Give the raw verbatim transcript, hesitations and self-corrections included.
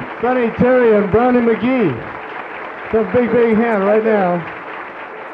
Sonny Terry and Brownie McGee. Some big, big hand right now.